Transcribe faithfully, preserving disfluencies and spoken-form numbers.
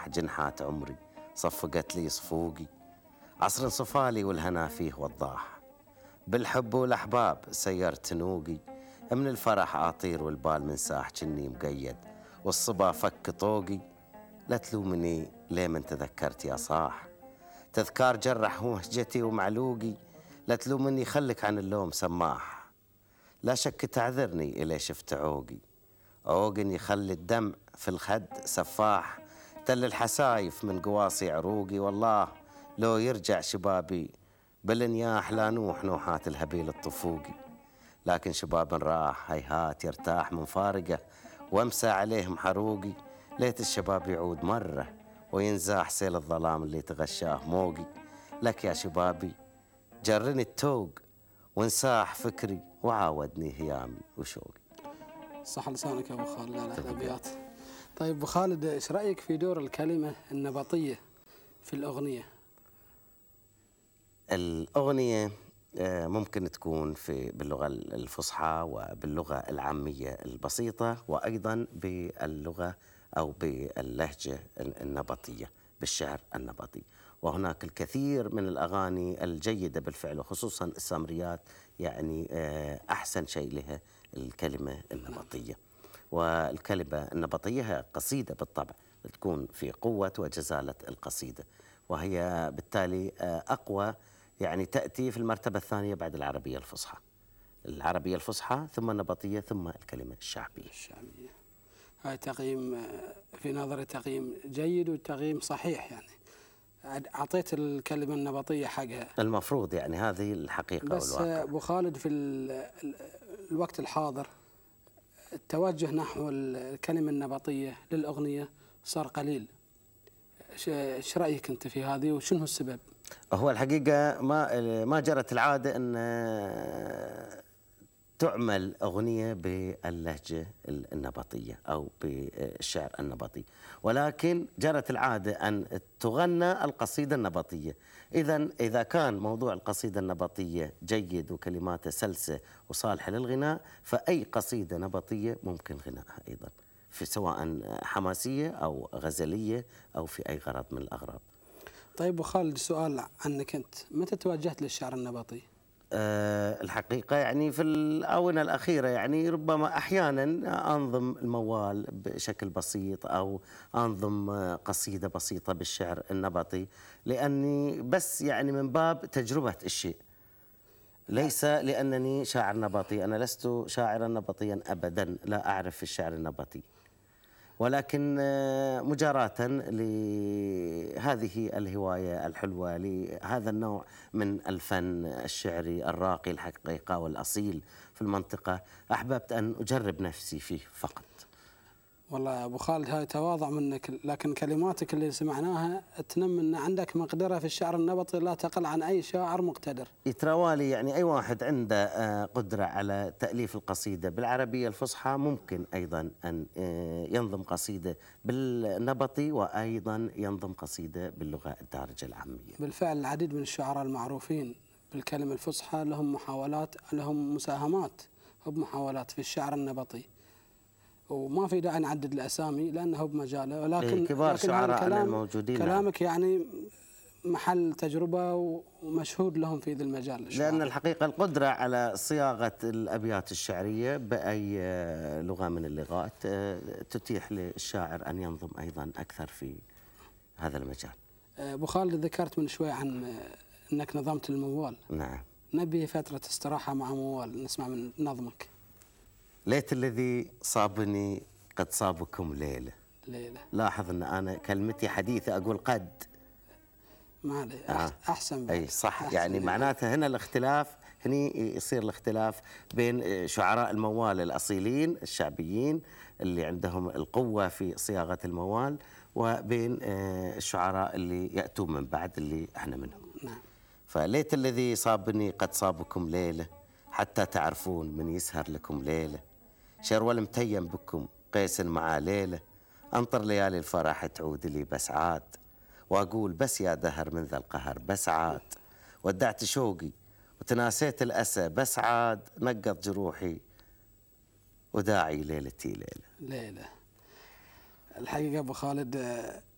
صفاح جنحات عمري صفقت لي صفوقي، عصر صفالي والهنا فيه وضاح، بالحب والأحباب سيرت نوقي، من الفرح أطير والبال منساح جني مقيد، والصبا فك طوقي. لا تلومني ليه من تذكرت يا صاح، تذكار جرح مهجتي ومعلوقي، لا تلومني خلك عن اللوم سماح، لا شك تعذرني إلي شفت عوقي، عوق يخلي الدمع في الخد سفاح، تل الحسايف من قواصي عروقي، والله لو يرجع شبابي بالنياح لا نوح نوحات الهبيل الطفوقي، لكن شباب راح هيهات يرتاح من فارقه، وامسى عليهم حروقي، ليت الشباب يعود مرة وينزاح سيل الظلام اللي تغشاه موقي، لك يا شبابي جرني التوق وانساح فكري وعاودني هيامي وشوقي. صح لسانك يا أبو خالد على الأبيات. طيب أبو خالد، إيش رأيك في دور الكلمة النبطية في الأغنية؟ الأغنية ممكن تكون في باللغة الفصحى وباللغة العامية البسيطة، وأيضا باللغة أو باللهجة النبطية بالشعر النبطي، وهناك الكثير من الأغاني الجيدة بالفعل، وخصوصا السامريات يعني أحسن شيء لها الكلمة النبطية. والكلمة النبطية هي قصيدة بالطبع، تكون في قوة وجزالة القصيدة، وهي بالتالي أقوى، يعني تأتي في المرتبة الثانية بعد العربية الفصحى. العربية الفصحى ثم النبطية ثم الكلمة الشعبية. الشعبية هاي تقييم في نظري تقييم جيد وتقييم صحيح، يعني أعطيت الكلمة النبطية حقها المفروض، يعني هذه الحقيقة بس والواقع. أبو خالد في الوقت الحاضر التوجه نحو الكلمة النبطية للأغنية صار قليل، ايش رأيك أنت في هذه وشنو السبب؟ هو الحقيقة ما ما جرت العادة أن تعمل أغنية باللهجة النبطية أو بالشعر النبطي، ولكن جرت العادة أن تغنى القصيدة النبطية. إذن إذا كان موضوع القصيدة النبطية جيد وكلماته سلسة وصالحة للغناء، فأي قصيدة نبطية ممكن غنائها أيضا، في سواء حماسية أو غزلية أو في أي غرض من الأغراض. طيب أبو خالد، سؤال عنك أنت، متى توجهت للشعر النبطي؟ أه الحقيقة يعني في الآونة الأخيرة، يعني ربما أحيانا أنظم الموال بشكل بسيط أو أنظم قصيدة بسيطة بالشعر النبطي، لأني بس يعني من باب تجربة الشيء، ليس لأنني شاعر نبطي. أنا لست شاعرا نبطيا أبدا، لا أعرف في الشعر النبطي، ولكن مجاراة لهذه الهواية الحلوة لهذا النوع من الفن الشعري الراقي الحقيقة والأصيل في المنطقة، أحببت أن أجرب نفسي فيه فقط. والله أبو خالد هاي تواضع منك، لكن كلماتك اللي سمعناها تنم أن عندك مقدرة في الشعر النبطي لا تقل عن أي شاعر مقتدر. يتراوالي يعني أي واحد عنده قدرة على تأليف القصيدة بالعربية الفصحى ممكن أيضا أن ينظم قصيدة بالنبطي، وأيضا ينظم قصيدة باللغة الدارجة العامية. بالفعل العديد من الشعراء المعروفين بالكلمة الفصحى لهم محاولات، لهم مساهمات بمحاولات في الشعر النبطي، وما في داعي نعدد الأسامي لأنه بمجاله، ولكن كبار شعراء الموجودين. كلامك يعني محل تجربة ومشهود لهم في ذا المجال الشعر. لأن الحقيقة القدرة على صياغة الأبيات الشعرية بأي لغة من اللغات تتيح للشاعر أن ينظم أيضا أكثر في هذا المجال. أبو خالد، ذكرت من شوي عن أنك نظمت الموال. نعم. نبي فترة استراحة مع موال نسمع من نظمك. ليت الذي صابني قد صابكم ليلة. ليلة. لاحظ أن أنا كلمتي حديثة أقول قد. ما عليه. آه. أحسن. أي صح. أحسن. يعني معناته هنا الاختلاف، هني يصير الاختلاف بين شعراء الموال الأصيلين الشعبيين اللي عندهم القوة في صياغة الموال، وبين الشعراء اللي يأتون من بعد اللي احنا منهم. نعم. فليت الذي صابني قد صابكم ليلة، حتى تعرفون من يسهر لكم ليلة، شرول متيم بكم قيس مع ليلة، أنطر ليالي الفرح تعود لي بس عاد، وأقول بس يا دهر من ذا القهر بس عاد، ودعت شوقي وتناسيت الأسى بس عاد، نقض جروحي وداعي ليلتي ليلة. ليلة. الحقيقة أبو خالد